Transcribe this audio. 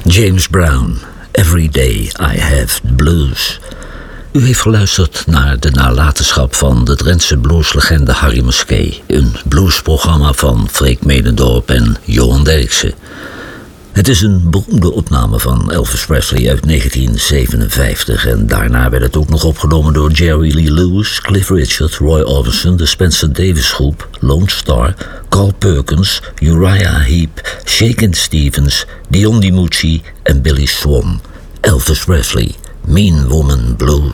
James Brown, Every Day I Have the Blues. U heeft geluisterd naar de nalatenschap van de Drentse blueslegende Harry Musquet. Een bluesprogramma van Freek Medendorp en Johan Derksen. Het is een beroemde opname van Elvis Presley uit 1957... en daarna werd het ook nog opgenomen door Jerry Lee Lewis, Cliff Richard, Roy Orbison, de Spencer Davis Groep, Lone Star, Carl Perkins, Uriah Heep, Shakin' Stevens, Dion DiMucci en Billy Swan. Elvis Presley, Mean Woman Blues.